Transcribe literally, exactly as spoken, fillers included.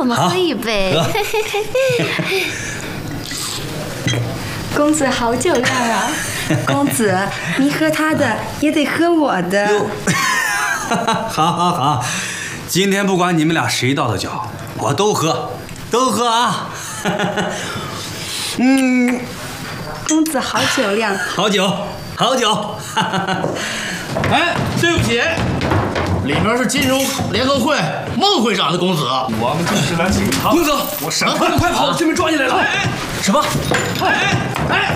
我们喝一杯。 公子好酒量啊！公子，你喝他的也得喝我的。 好好好，今天不管你们俩谁倒的酒，我都喝，都喝啊！嗯， 公子好酒量， 好酒，好酒。 哎，对不起，里面是金融联合会孟会长的公子。 我们就是来请他。 公子， 我闪快快跑，这边抓进来了。 什么？哎哎！